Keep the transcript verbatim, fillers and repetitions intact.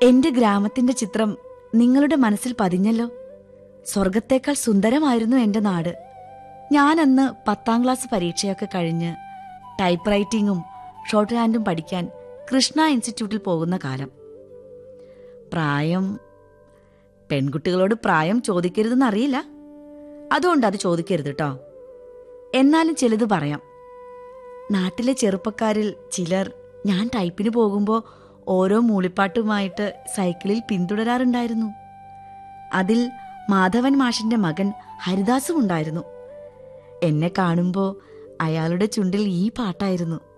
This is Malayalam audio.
എന്റെ ഗ്രാമത്തിന്റെ ചിത്രം നിങ്ങളുടെ മനസ്സിൽ പതിഞ്ഞല്ലോ. സ്വർഗത്തേക്കാൾ സുന്ദരമായിരുന്നു എന്റെ നാട്. ഞാനന്ന് പത്താം ക്ലാസ് പരീക്ഷയൊക്കെ കഴിഞ്ഞ് ടൈപ്പ് റൈറ്റിംഗും ഷോർട്ട് ഹാൻഡും പഠിക്കാൻ കൃഷ്ണ ഇൻസ്റ്റിറ്റ്യൂട്ടിൽ പോകുന്ന കാലം. പ്രായം, പെൺകുട്ടികളോട് പ്രായം ചോദിക്കരുതെന്നറിയില്ല, അതുകൊണ്ട് അത് ചോദിക്കരുത് കേട്ടോ. എന്നാലും ചിലത് പറയാം. നാട്ടിലെ ചെറുപ്പക്കാരിൽ ചിലർ ഞാൻ ടൈപ്പിന് പോകുമ്പോൾ ഓരോ മൂളിപ്പാട്ടുമായിട്ട് സൈക്കിളിൽ പിന്തുടരാറുണ്ടായിരുന്നു. അതിൽ മാധവൻ മാഷിന്റെ മകൻ ഹരിദാസും ഉണ്ടായിരുന്നു. എന്നെ കാണുമ്പോൾ അയാളുടെ ചുണ്ടിൽ ഈ പാട്ടായിരുന്നു.